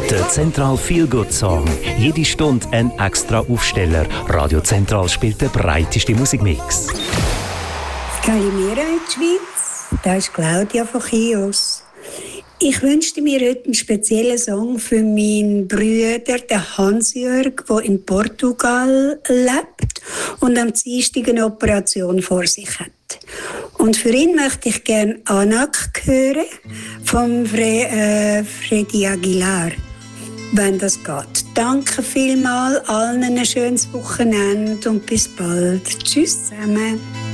Der Zentral Feel Good Song. Jede Stunde ein extra Aufsteller. Radio Zentral spielt den breitesten Musikmix. Kalimera in die Schweiz. Das ist Claudia von Chios. Ich wünschte mir heute einen speziellen Song für meinen Bruder, den Hans-Jörg, der in Portugal lebt und am Dienstag eine Operation vor sich hat. Und für ihn möchte ich gerne Anak hören von Freddy Aguilar, wenn das geht. Danke vielmals, allen ein schönes Wochenende und bis bald. Tschüss zusammen.